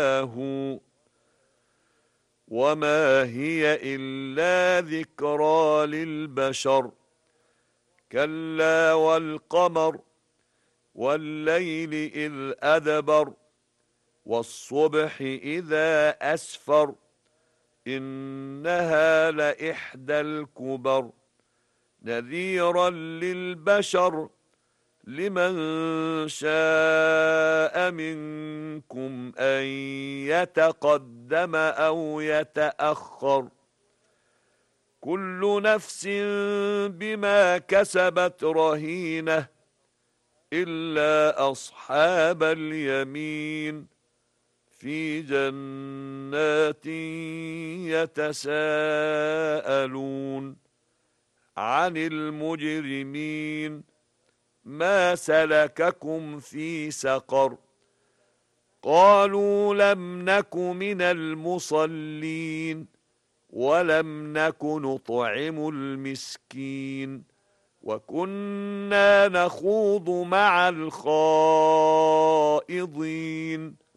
هو وما هي إلا ذكرى للبشر كلا والقمر والليل إذ أدبر والصبح إذا أسفر إنها لإحدى الكبر نذيرا للبشر لمن شاء منكم أن يتقدم أو يتأخر كل نفس بما كسبت رهينة إلا أصحاب اليمين في جنات يتساءلون عن المجرمين ما سلككم في سقر قالوا لم نك من المصلين ولم نك نطعم المسكين وكنا نخوض مع الخائضين